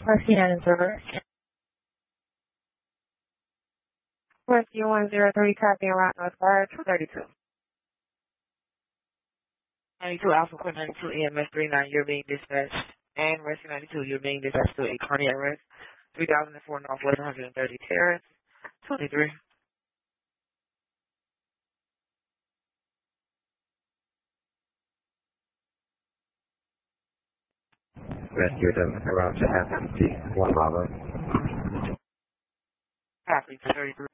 Rescue 9 and Server. Rescue 103, copy and route northward 232. 92 Alpha Quinn 92 EMS 39, you're being dispatched. And Rescue 92, you're being dispatched to a cardiac arrest. 3004 Northwest 130 Terrace. 23. Rescue them around to have 1 hour. Copy 33.